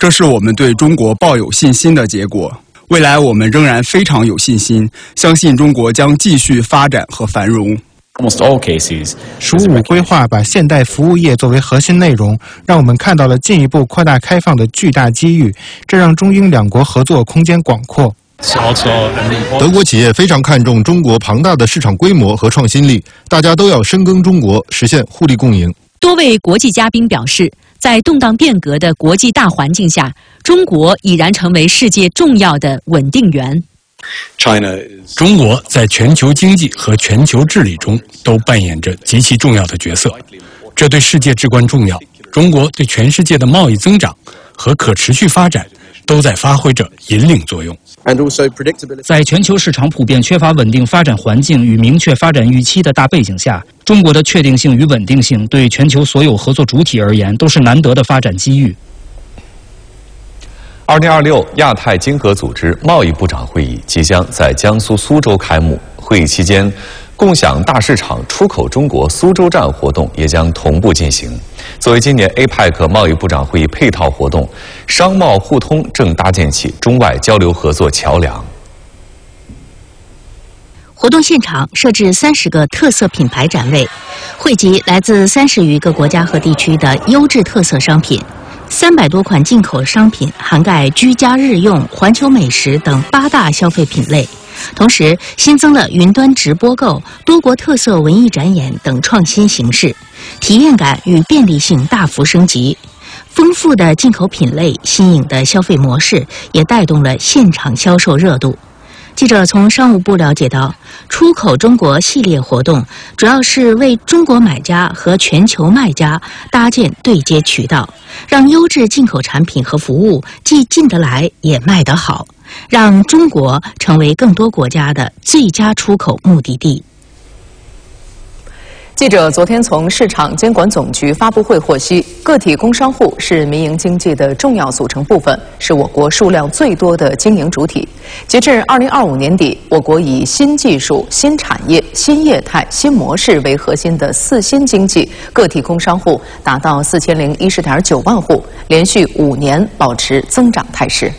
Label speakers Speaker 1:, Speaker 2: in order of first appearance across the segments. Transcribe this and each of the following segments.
Speaker 1: 这是我们对中国抱有信心的结果。未来我们仍然非常有信心，相信中国将继续发展和繁荣。
Speaker 2: “十五五”规划把现代服务业作为核心内容，让我们看到了进一步扩大开放的巨大机遇，这让中英两国合作空间广阔。
Speaker 3: 德国企业非常看重中国庞大的市场规模和创新力，大家都要深耕中国，实现互利共赢。
Speaker 4: 多位国际嘉宾表示，在动荡变革的国际大环境下，中国已然成为世界重要的稳定源。
Speaker 5: 中国在全球经济和全球治理中都扮演着极其重要的角色，这对世界至关重要。中国对全世界的贸易增长和可持续发展都在发挥着引领作用。
Speaker 6: 在全球市场普遍缺乏稳定发展环境与明确发展预期的大背景下，中国的确定性与稳定性对全球所有合作主体而言都是难得的发展机遇。
Speaker 7: 2026亚太经合组织贸易部长会议即将在江苏苏州开幕。会议期间，共享大市场出口中国苏州站活动也将同步进行。作为今年 APEC 贸易部长会议配套活动，商贸互通正搭建起中外交流合作桥梁。
Speaker 8: 活动现场设置30个特色品牌展位，汇集来自30余个国家和地区的优质特色商品。300多款进口商品涵盖居家日用、环球美食等8大消费品类，同时新增了云端直播购、多国特色文艺展演等创新形式，体验感与便利性大幅升级。丰富的进口品类、新颖的消费模式也带动了现场销售热度。记者从商务部了解到，出口中国系列活动主要是为中国买家和全球卖家搭建对接渠道，让优质进口产品和服务既进得来也卖得好，让中国成为更多国家的最佳出口目的地。
Speaker 9: 记者昨天从市场监管总局发布会获悉，个体工商户是民营经济的重要组成部分，是我国数量最多的经营主体。截至2025年底，我国以新技术、新产业、新业态、新模式为核心的4新经济个体工商户达到4010.9万户，连续5年保持增长态势。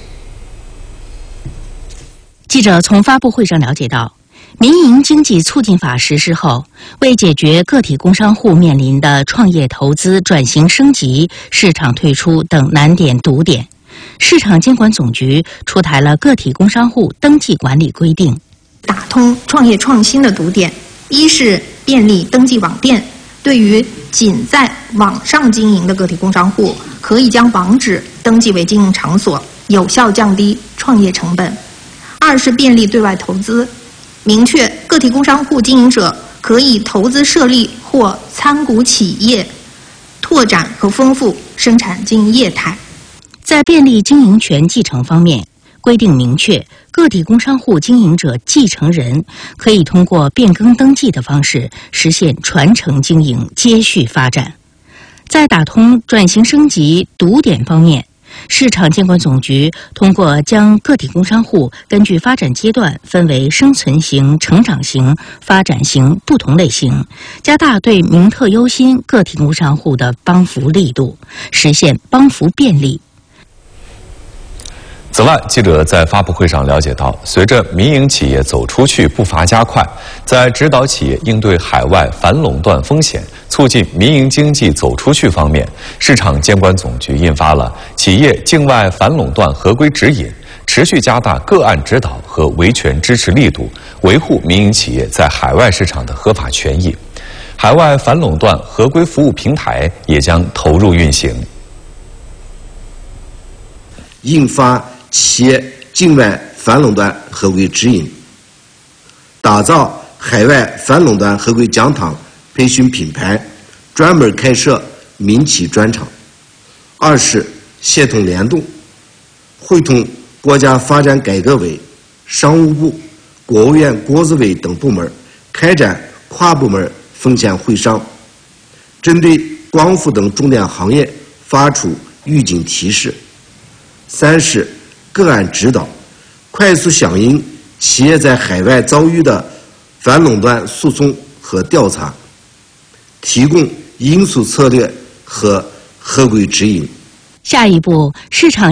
Speaker 8: 记者从发布会上了解到，民营经济促进法实施后，为解决个体工商户面临的创业投资、转型升级、市场退出等难点堵点，市场监管总局出台了个体工商户登记管理规定，
Speaker 10: 打通创业创新的堵点。一是便利登记网店，对于仅在网上经营的个体工商户，可以将网址登记为经营场所，有效降低创业成本。二是便利对外投资，明确个体工商户经营者可以投资设立或参股企业，拓展和丰富生产经营业态。
Speaker 8: 在便利经营权继承方面，规定明确，个体工商户经营者继承人可以通过变更登记的方式实现传承经营、接续发展。在打通转型升级堵点方面，市场监管总局通过将个体工商户根据发展阶段分为生存型、成长型、发展型不同类型，加大对名特优先个体工商户的帮扶力度，实现帮扶便利。
Speaker 7: 此外，记者在发布会上了解到，随着民营企业走出去步伐加快，在指导企业应对海外反垄断风险、促进民营经济走出去方面，市场监管总局印发了《企业境外反垄断合规指引》，持续加大个案指导和维权支持力度，维护民营企业在海外市场的合法权益。海外反垄断合规服务平台也将投入运行。
Speaker 11: 印发企业境外反垄断合规指引，打造海外反垄断合规讲堂培训品牌，专门开设民企专场。二是协同联动，会同国家发展改革委、商务部、国务院国资委等部门开展跨部门风险会商，针对光伏等重点行业发出预警提示。三是个案指导，快速响应企业在海外遭遇的反垄断诉讼和调查，提供应诉策略和合规指引。
Speaker 8: 下一步，市场